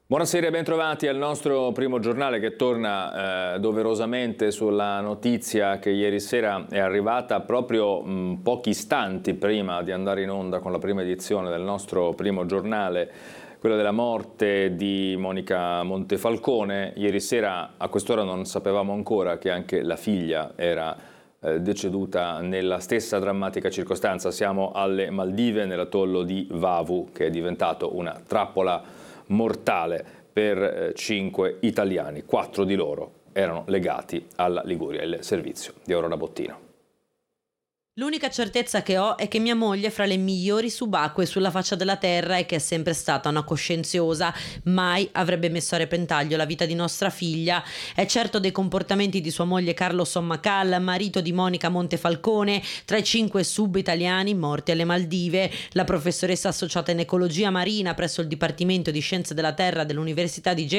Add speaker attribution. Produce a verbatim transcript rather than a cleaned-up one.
Speaker 1: Buonasera e bentrovati al nostro primo giornale che torna eh, doverosamente sulla notizia che ieri sera è arrivata proprio mh, pochi istanti prima di andare in onda con la prima edizione del nostro primo giornale, quella della morte di Monica Montefalcone. Ieri sera a quest'ora non sapevamo ancora che anche la figlia era eh, deceduta nella stessa drammatica circostanza. Siamo alle Maldive, nell'atollo di Vavu, che è diventato una trappola mortale per eh, cinque italiani. Quattro di loro erano legati alla Liguria, il servizio di Aurora Bottino.
Speaker 2: L'unica certezza che ho è che mia moglie è fra le migliori subacquee sulla faccia della terra e che è sempre stata una coscienziosa, mai avrebbe messo a repentaglio la vita di nostra figlia. È certo dei comportamenti di sua moglie Carlo Sommacal, marito di Monica Montefalcone, tra i cinque sub-italiani morti alle Maldive. La professoressa associata in ecologia marina presso il Dipartimento di Scienze della Terra dell'Università di Genova